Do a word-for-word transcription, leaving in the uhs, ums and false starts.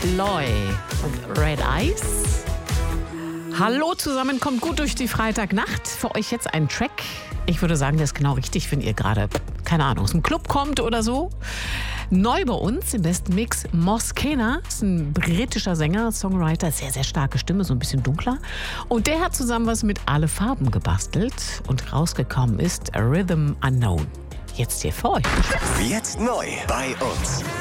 Loy und Red Eyes. Hallo zusammen, kommt gut durch die Freitagnacht. Für euch jetzt ein Track. Ich würde sagen, der ist genau richtig, wenn ihr gerade, keine Ahnung, aus dem Club kommt oder so. Neu bei uns im besten Mix Moskena, ist ein britischer Sänger, Songwriter, sehr, sehr starke Stimme, so ein bisschen dunkler. Und der hat zusammen was mit Alle Farben gebastelt und rausgekommen ist Rhythm Unknown. Jetzt hier für euch. Jetzt neu bei uns.